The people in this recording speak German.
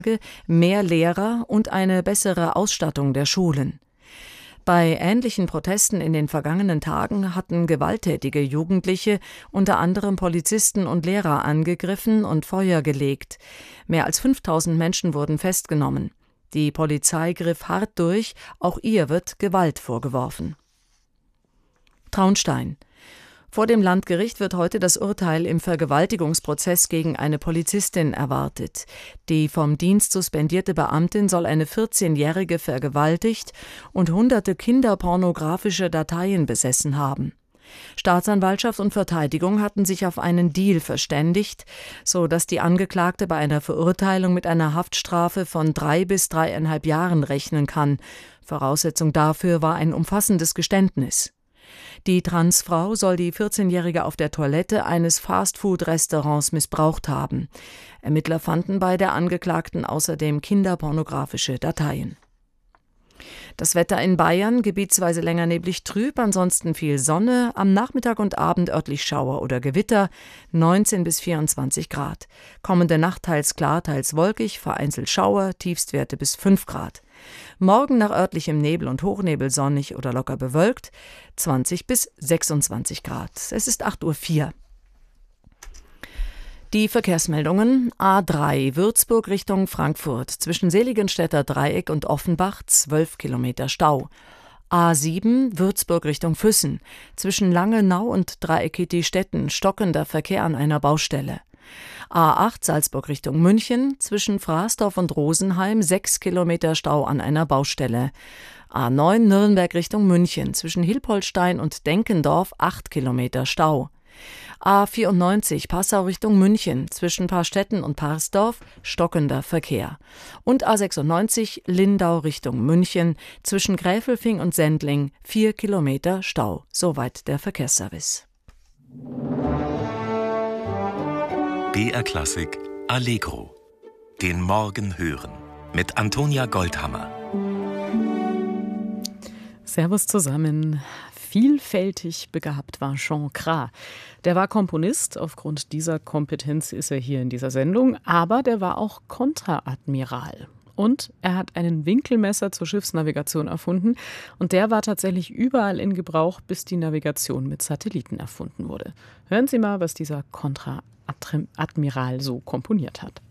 mehr Lehrer und eine bessere Ausstattung der Schulen. Bei ähnlichen Protesten in den vergangenen Tagen hatten gewalttätige Jugendliche unter anderem Polizisten und Lehrer angegriffen und Feuer gelegt. Mehr als 5.000 Menschen wurden festgenommen. Die Polizei griff hart durch, auch ihr wird Gewalt vorgeworfen. Traunstein. Vor dem Landgericht wird heute das Urteil im Vergewaltigungsprozess gegen eine Polizistin erwartet. Die vom Dienst suspendierte Beamtin soll eine 14-Jährige vergewaltigt und hunderte kinderpornografische Dateien besessen haben. Staatsanwaltschaft und Verteidigung hatten sich auf einen Deal verständigt, so dass die Angeklagte bei einer Verurteilung mit einer Haftstrafe von 3 bis 3,5 Jahren rechnen kann. Voraussetzung dafür war ein umfassendes Geständnis. Die Transfrau soll die 14-Jährige auf der Toilette eines Fastfood-Restaurants missbraucht haben. Ermittler fanden bei der Angeklagten außerdem kinderpornografische Dateien. Das Wetter in Bayern, gebietsweise länger neblig trüb, ansonsten viel Sonne, am Nachmittag und Abend örtlich Schauer oder Gewitter, 19 bis 24 Grad. Kommende Nacht teils klar, teils wolkig, vereinzelt Schauer, Tiefstwerte bis 5 Grad. Morgen nach örtlichem Nebel und Hochnebel sonnig oder locker bewölkt, 20 bis 26 Grad. Es ist 8:04 Uhr. Die Verkehrsmeldungen: A3 Würzburg Richtung Frankfurt, zwischen Seligenstädter Dreieck und Offenbach 12 Kilometer Stau. A7 Würzburg Richtung Füssen, zwischen Langenau und Dreieckigstetten stockender Verkehr an einer Baustelle. A8 Salzburg Richtung München, zwischen Fraßdorf und Rosenheim 6 Kilometer Stau an einer Baustelle. A9 Nürnberg Richtung München, zwischen Hilpoltstein und Denkendorf 8 Kilometer Stau. A94 Passau Richtung München, zwischen Parstetten und Parsdorf stockender Verkehr. Und A96 Lindau Richtung München, zwischen Gräfelfing und Sendling 4 Kilometer Stau. Soweit der Verkehrsservice. BR Klassik Allegro. Den Morgen hören. Mit Antonia Goldhammer. Servus zusammen. Vielfältig begabt war Jean Cras. Der war Komponist, aufgrund dieser Kompetenz ist er hier in dieser Sendung, aber der war auch Konteradmiral. Und er hat einen Winkelmesser zur Schiffsnavigation erfunden und der war tatsächlich überall in Gebrauch, bis die Navigation mit Satelliten erfunden wurde. Hören Sie mal, was dieser Konteradmiral so komponiert hat.